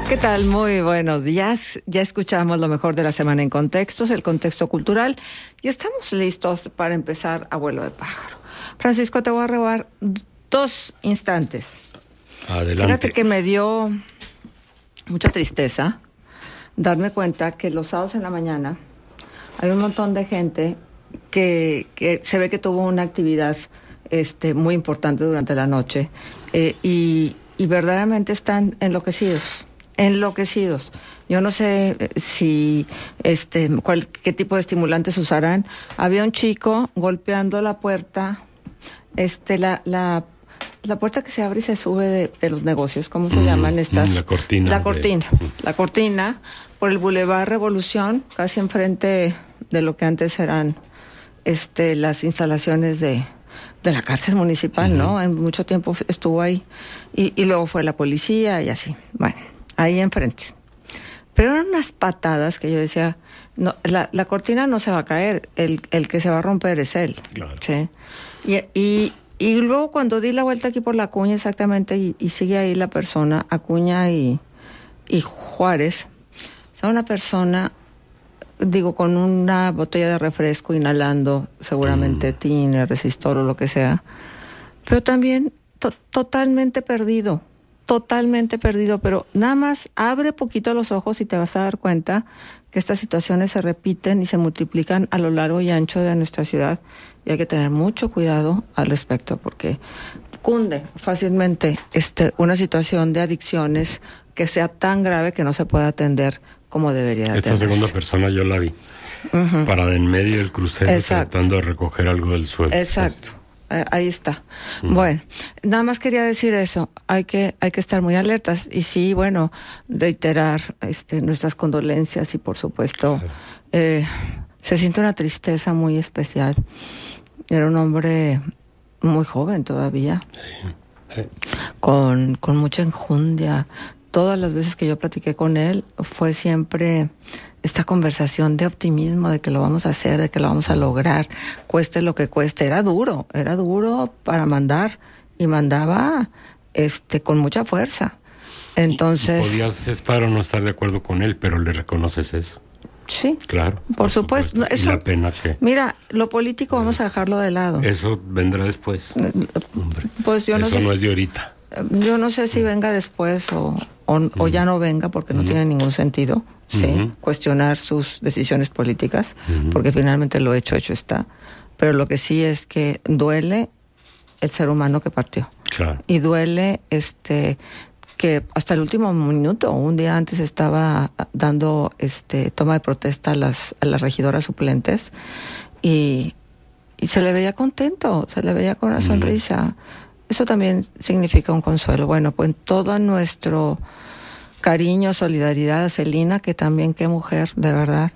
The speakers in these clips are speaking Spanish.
¿Qué tal? Muy buenos días. Ya escuchamos lo mejor de la semana en contextos, el contexto cultural, y estamos listos para empezar a vuelo de pájaro. Francisco, te voy a robar 2 instantes. Adelante. Fíjate que me dio mucha tristeza darme cuenta que los sábados en la mañana hay un montón de gente que se ve que tuvo una actividad muy importante durante la noche y verdaderamente están enloquecidos. Yo no sé si qué tipo de estimulantes usarán. Había un chico golpeando la puerta, la puerta que se abre y se sube de los negocios, ¿cómo se llaman estas? La cortina. La cortina por el Boulevard Revolución, casi enfrente de lo que antes eran las instalaciones de la cárcel municipal, ¿no? En mucho tiempo estuvo ahí y luego fue la policía y así. Bueno, ahí enfrente. Pero eran unas patadas que yo decía, no, la cortina no se va a caer, el que se va a romper es él. Claro. ¿Sí? Y luego cuando di la vuelta aquí por la Acuña exactamente y sigue ahí la persona, Acuña y Juárez, o sea, una persona, digo, con una botella de refresco inhalando, seguramente tiner, resistor o lo que sea, pero también totalmente perdido, pero nada más abre poquito los ojos y te vas a dar cuenta que estas situaciones se repiten y se multiplican a lo largo y ancho de nuestra ciudad y hay que tener mucho cuidado al respecto porque cunde fácilmente una situación de adicciones que sea tan grave que no se pueda atender como debería atenderse. Esta segunda persona yo la vi, parada en medio del crucero. Exacto. Tratando de recoger algo del suelo. Exacto. Ahí está. Bueno, nada más quería decir eso. Hay que estar muy alertas y sí, bueno, reiterar nuestras condolencias y por supuesto se siente una tristeza muy especial. Era un hombre muy joven todavía, sí. Con mucha enjundia. Todas las veces que yo platiqué con él fue siempre esta conversación de optimismo, de que lo vamos a hacer, de que lo vamos a lograr, cueste lo que cueste. Era duro para mandar y mandaba con mucha fuerza. Entonces, y podías estar o no estar de acuerdo con él, pero le reconoces eso. Sí, claro, por supuesto. Y la pena que... Mira, lo político vamos a dejarlo de lado. Eso vendrá después. Hombre, pues yo no sé. Eso no es de ahorita. Yo no sé si venga después o ya no venga porque no tiene ningún sentido, sí, cuestionar sus decisiones políticas, porque finalmente lo hecho está. Pero lo que sí es que duele el ser humano que partió. Claro. Y duele que hasta el último minuto, un día antes estaba dando toma de protesta a las regidoras suplentes y se le veía contento, se le veía con una sonrisa. Eso también significa un consuelo. Bueno, pues todo nuestro cariño, solidaridad a Celina, que también qué mujer, de verdad,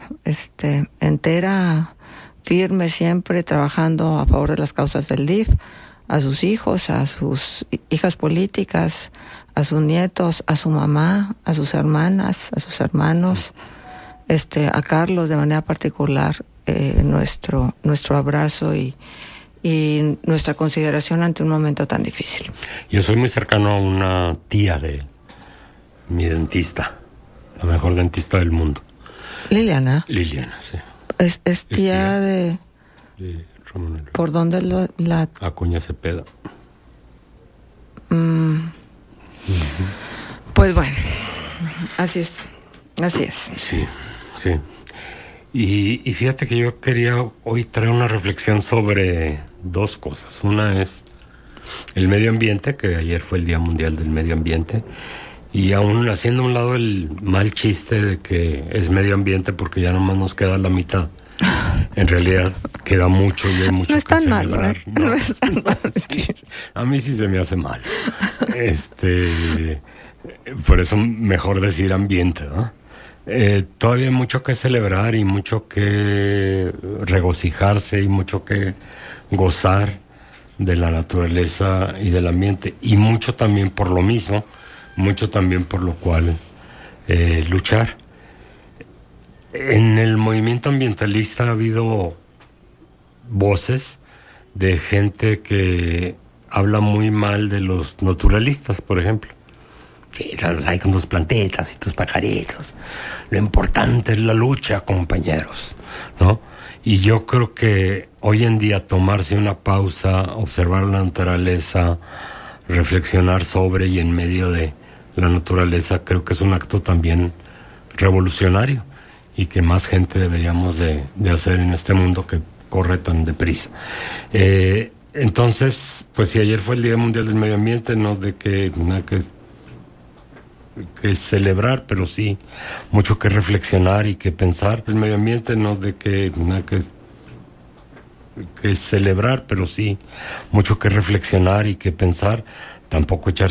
entera, firme siempre, trabajando a favor de las causas del DIF, a sus hijos, a sus hijas políticas, a sus nietos, a su mamá, a sus hermanas, a sus hermanos, a Carlos de manera particular, nuestro abrazo y nuestra consideración ante un momento tan difícil. Yo soy muy cercano a una tía de mi dentista, la mejor dentista del mundo. Liliana, sí. Es tía de Ramón Elvira. ¿Por dónde la...? Acuña Cepeda. Pues bueno, así es. Sí. Y fíjate que yo quería hoy traer una reflexión sobre 2 cosas. Una es el medio ambiente, que ayer fue el Día Mundial del Medio Ambiente, y aún haciendo a un lado el mal chiste de que es medio ambiente porque ya nomás nos queda la mitad. En realidad queda mucho y hay mucho no es tan que malo, celebrar. No es tan malo. Sí, a mí sí se me hace mal. Por eso mejor decir ambiente, ¿no? Todavía hay mucho que celebrar y mucho que regocijarse y mucho que gozar de la naturaleza y del ambiente, y mucho también por lo mismo, mucho también por lo cual luchar. En el movimiento ambientalista ha habido voces de gente que habla muy mal de los naturalistas, por ejemplo, Sí, estás ahí con tus plantitas y tus pajaritos. Lo importante es la lucha, compañeros, ¿no? Y yo creo que hoy en día tomarse una pausa, observar la naturaleza, reflexionar sobre y en medio de la naturaleza, creo que es un acto también revolucionario y que más gente deberíamos de hacer en este mundo que corre tan deprisa. Entonces, pues si ayer fue el Día Mundial del Medio Ambiente, no de que nada que celebrar, pero sí mucho que reflexionar y que pensar. El medio ambiente no de que nada que celebrar, pero sí mucho que reflexionar y que pensar, tampoco echar